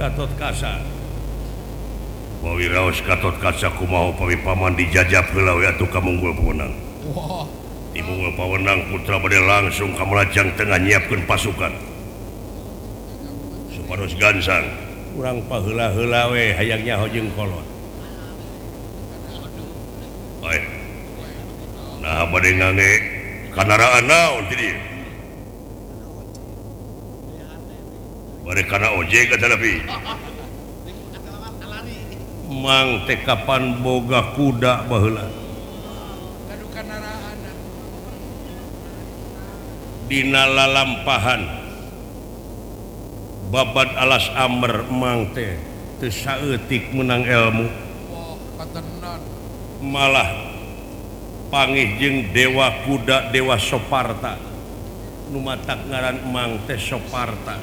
Gatot Kaca Wawiraos Gatot Kaca kumaha pawi paman dijajab heula we atuh ka munggul pemenang. Di munggul pemenang putra bade langsung ka melajang tengah nyiapkeun pasukan. Supados gansang urang paheula-heula we hayang nyaho jeung kolot. Bae. Nah bade ngange kandaraan naon ti dieu? Bade kana ojek ka tapi. Mang teh kapan boga kuda baheula kadu kandaraan dina lalampahan babad alas amr mang teh teu saeutik menang ilmu katenan malah panggih jeung dewa kuda dewa Soparta nu matak ngaran mang teh Soparta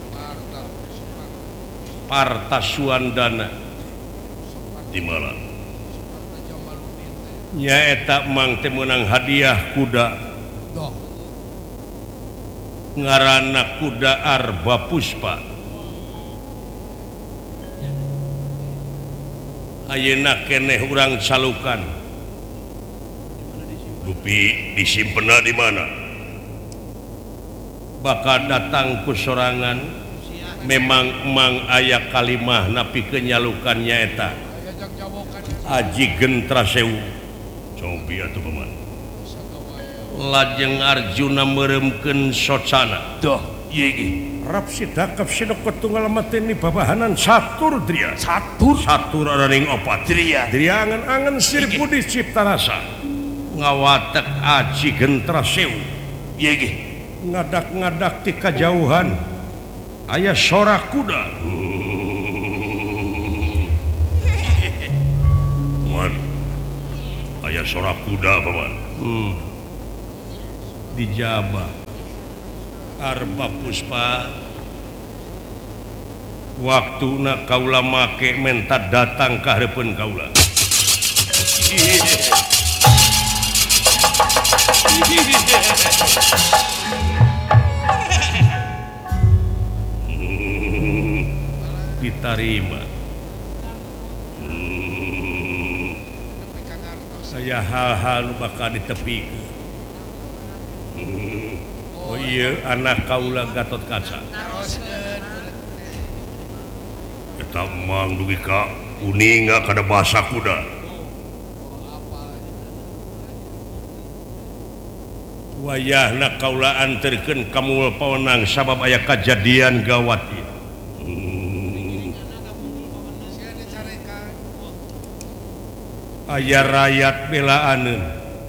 Parta Suandana di mana nyaeta mang teh menang hadiah kuda ngaranna kuda Arba Puspa ayeuna keneh urang calukan dupi disimpenna di mana bakal datang ku sorangan memang mang aya kalimah napi kenyalukan nyaeta Aji Gentra Sewu cobi atuh paman lajeng Arjuna meremkeun socana doh ieu rap sidakap sidok tunggal mateni babahanan satur dria satur araning opat dria angan-angan sir budi cipta rasa ngawatek Aji Gentra Sewu ieu ngadak-ngadak ti kajauhan aya sora kuda aya sora kuda paman dijaba Arba Puspa waktuna kaula make menta datang ka hareupeun kaula ditarima saya hal-hal bakal ditepikeun. Oh iya anak kaula Gatot Kaca eta mang dugi ka kuninga kada bahasa kuda wayahna kaula anterkeun ka mul pawenang sabab aya kajadian gawat ieu aya rakyat belaaneun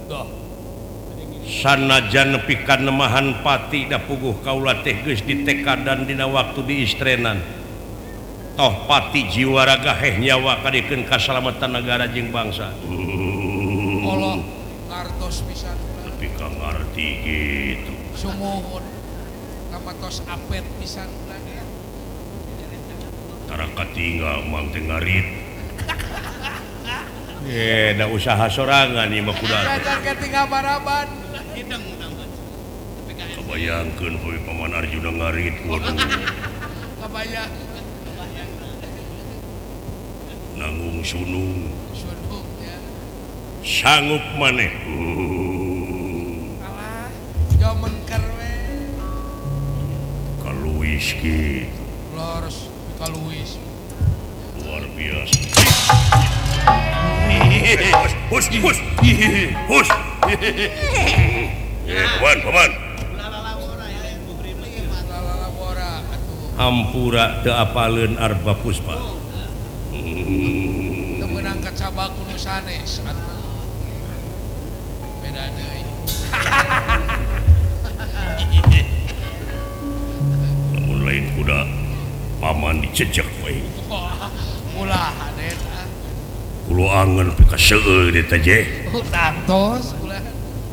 sanajan nepi ka nemahan pati da puguh kaula teh geus ditekadan dina waktu diistrenan toh pati jiwa raga heh nyawa kadikeun kasalamatan negara jeung bangsa Allah ngartos pisan nepi ka ngarti gitu sumuhun kamatos apet pisan tara katinggal mang teh ngarit da usaha sorangan ieu mah kuda ngajar ketinggal baraban kabayangkeun poe paman Arjuna ngarit waduh kabayang nanggung sunung sunungnya sanggup maneh alah jaman kerwe kaluis kitu lors kaluis luar biasa hus paman hampura teu apaleun Arba Puspa teu meunang kacabak kudu sanes beda deui lamun lain kuda paman dicejek we ulah eta kulo angen pika seueur eta je tantos ulah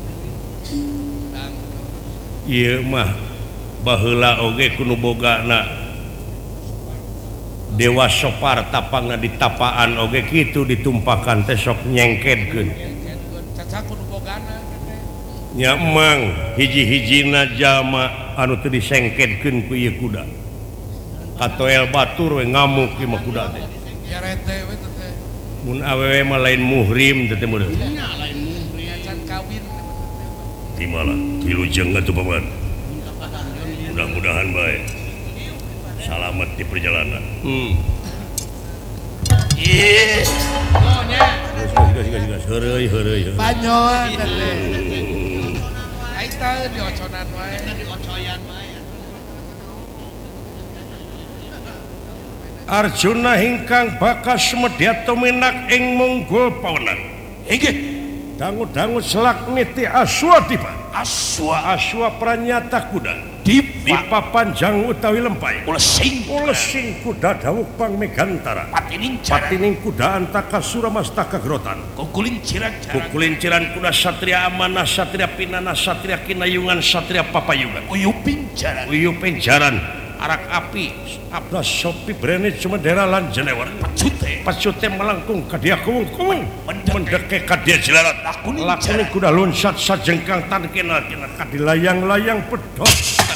ieu mah baheula oge kudu bogana dewa Soparta pangna ditapaan oge kitu ditumpakan teh sok nyengkedkeun caca kudu bogana nya emang hiji-hijina jalma anu teu disengkedkeun ku ieu kuda katoel batur we ngamuk ieu mah kuda teh Ya rete we teh teh. mun awewe mah lain muhrim teh teh meureun Nya lain muhrim can kawin. di malah wilujeng atuh paman mudah-mudahan bae selamat di perjalanan Oh nya. gas heureuy Banyoan teh. Aita di oconan wae. Arjuna hingkang bakas medya tuminak ing monggol pawenan Inggih. dangu-dangu selak niti aswadipa Aswa pranyata kuda dipa dipa panjang utawi lempai ulesing ulesing kuda dawuk pangmegantara patining kuda antaka suramastaka gerotan kukulinciran kuda satria amanah satria pinana satria kinayungan satria papayungan uyuping jaran arak api abdas sopi brene cumedera lan jenewer pacute melangkung kadia kumung mendeke kadia jelarat lakuni kuda loncat sajengkang tan kena kadilayang-layang pedot